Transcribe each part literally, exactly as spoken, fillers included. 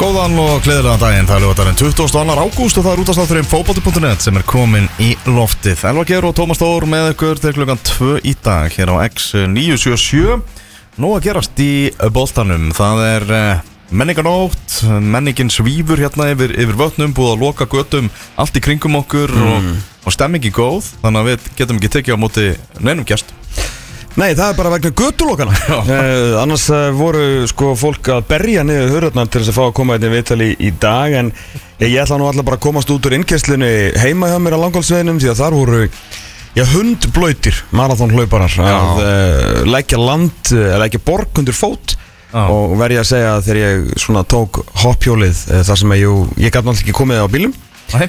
Góðan og gleðilegan daginn, það er lögadaginn tuttugasta og annan ágúst og það er útastátturinn fótbolti punktur net sem er komin í loftið. Elva Geir og Tómas Þór með ykkur til klukkan tvö í dag hér á X níu sjö sjö. Nú að gerast í boltanum, það er menninganótt, menningin svífur hérna yfir, yfir vötnum, búið að loka götum allt í kringum okkur mm. og, og stemmingi góð, þannig að við getum ekki tekið á móti neinum gest. Nei, það er bara vegna göttulokana eh, Annars uh, voru sko fólk að berja niður hurðarnar til þess að fá að koma hérna í viðtali í, í dag En ég, ég ætla nú alltaf bara að komast út úr innkeyslunni heima hjá mér á Langholtsveginum Því að þar voru já, hundblautir maraþonhlauparar að uh, leggja land, uh, leggja borg undir fót já. Og verði að segja að þegar ég svona tók hoppjólið uh, þar sem ég, ég gæti náttúrulega ekki komið á bílum uh,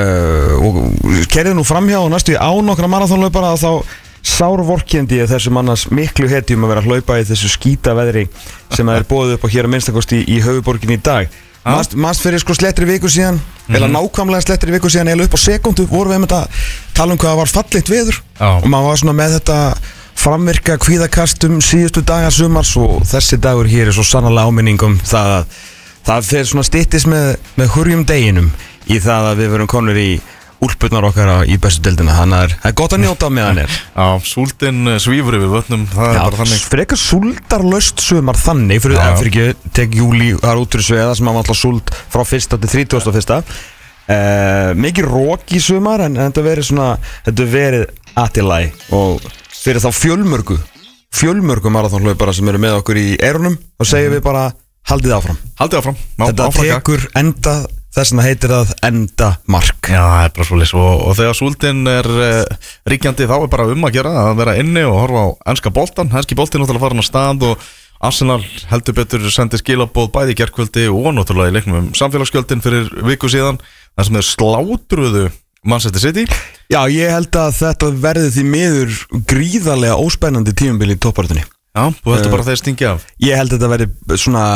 Og kerði nú framhjá og næstu á nokkra maraþonhlaupara þá sárvorkendi ég þessu mannas miklu hetjum að vera að hlaupa í þessu skítaveðri sem það er boðið upp á hér að minnstakosti í, í höfuborginni í dag. Mast, mast fyrir sko slettri viku síðan, mm-hmm. eða nákvæmlega slettri viku síðan, eða upp á sekundu vorum við með þetta tala um hvað var fallit veður ah. og maður var svona með þetta framvirka kvíðakastum síðustu dagar sumars og þessi dagur hér er svo sannarlega áminningum það að það fer svona styttis með, með hurjum deginum í það að við verum konur í úlpurnar okkar í bestu deildina þannig að það er gott að njóta með hann er Já, súldin svífur yfir vötnum það er Já, bara þannig frekar súldarlaust sumar þannig fyrir, eða, fyrir ekki, tek júli þar út úr sveða sem hafa alltaf súld frá fyrsta til þrítugasta og fyrsta uh, mikið rók í sumar en, en þetta verið svona þetta verið aðtilæ og fyrir þá fjölmörgu fjölmörgu maraþonhlaupara sem eru með okkur í eyrunum og segjum mm. við bara haldið áfram haldið áfram Má, þetta áfraka. tekur enda þess vegna heitir það enda mark Já, það er bara svolítið og, og þegar súldin er uh, ríkjandi þá er bara um að gera að vera inni og horfa á enska boltan enski boltin náttúrulega farin á stað og Arsenal heldur betur sendi skilaboð bæði í gærkvöldi og náttúrulega í leiknum um samfélagsgjöldin fyrir viku síðan þar sem þeir slátruðu Manchester City Já, ég held að þetta verði því miður gríðarlega óspennandi tímabil í toppbaráttunni Já, þú heldur uh, bara þeir stingja af Ég held að þetta verði svona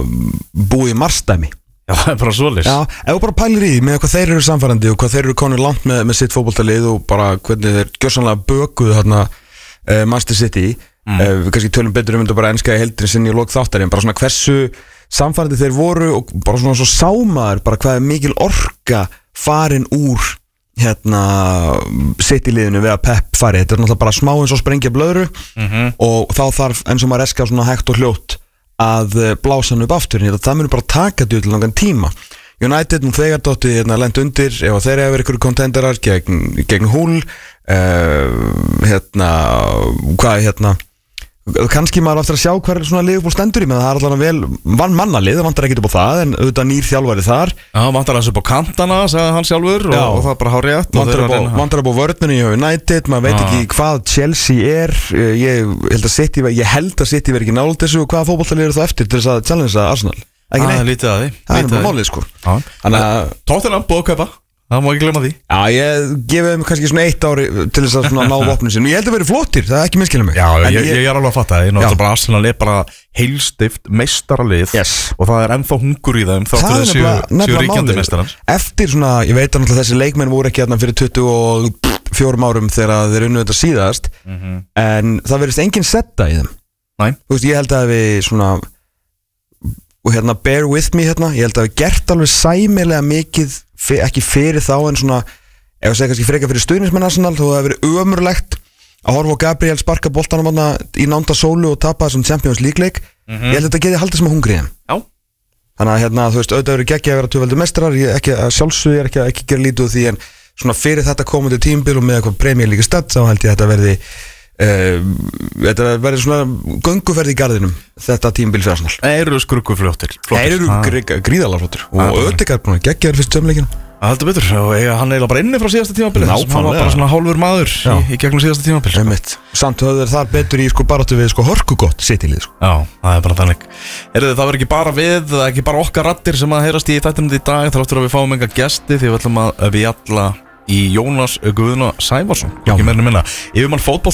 búið marsdæmi Já, það er bara svoleiðis Já, ef þú bara pælir í með hvað þeir eru samfærandi og hvað þeir eru konur langt með, með sitt fótboltalið og bara hvernig þeir gjörsanlega bökuðu hérna uh, Manchester City mm. uh, við kannski tölum betur um þetta bara enska í heldrin sinni í lok þáttar en bara svona hversu samfærandi þeir voru og bara svona svo sámaður bara hvað er mikil orka farin úr hérna City-liðinu við að Pep fari þetta er náttúrulega bara smá eins og sprengja blöðru mm-hmm. og þá þarf eins og maður eska svona hægt og hljótt að blása hann upp aftur það munir bara taka þetta til langan tíma United nú þegar dótti hérna lent undir ef þeir eru ykkur kontenderar gegn, gegn Hull uh, hérna hvað hérna kannski maður aftur að sjá hver er svona Liverpool stendur í með það er alltaf vel vann mannalið það vantar ekkert upp á það en auðvitað nýr þjálfari þar Já, vantar hans upp á kantana sagði hann sjálfur og, og það bara hár rétt vantar upp á, vantar upp á vörnunni í United maður veit Já. ekki hvað Chelsea er ég held að City ég held að City verði ekki nált þessu og hvaða fótboltalið eru það eftir til þess að challengea Arsenal ekki neitt lítið að því það er bara málið sko þannig að Tottenham búið að kaupa það má ekki glemma því Já, ég gefi þeim kannski svona eitt ári til þess að ná vopnum sin ég held að vera flottir, það er ekki minnskilja mig Já, ég, ég, ég er alveg að fatta það ég náttúrulega bara Arsenal er bara heilstift meistaralið yes. og það er ennþá hungur í þeim þáttu þess að séu ríkjandi meistarar Eftir svona, ég veit að náttúrulega þessi leikmenn voru ekki hérna fyrir tuttugu og fjórum árum þegar þeir unnu þetta síðast mm-hmm. en það verðist engin setta í þeim Nei Þú veist, ég held að við svona og hérna bear with me hérna ég held að við gert alveg sæmilega mikið ekki fyrir þá en svona ef að segja kannski freka fyrir stuðningsmenn Arsenal þó það hefur verið ömurlegt að horfa á Gabriel sparka boltanum hana í nánda sólu og tapa þessum Champions League leik mm-hmm. ég held að þetta geti haldið sem að hungri þeim Já Þannig að hérna þú veist auðvitað eru geggja að vera tvöfaldir meistarar ég ekki að sjálfsögðu ég er ekki að ekki gera lítið úr því en svona fyrir þetta komandi tímabil og með eitthvað Premier League stödd þá held ég að þetta verði Uh, þetta verður svona gönguferð í garðinum þetta tímabil fyrir Arsenal Eru skruggufljóttir Eru gríðalega flottir og Ödegard búin að gegja þér fyrst sömleikina Það heldur betur og hann eiginlega bara inni frá síðasta tímabil hann var bara svona hálfur maður í, í gegnum síðasta tímabil sko. Samt höfður þar betur í sko baráttu við sko horkugott City-lið sko. Já, það er bara þannig Eru það verður ekki bara við, ekki bara okkar raddir sem að heyrast í þættinum í dag þráttur að við fáum enga gesti því við ætlum að við alla í Jónas Guðna Sævarsson ekki meira en minna Yfirmann fótbolta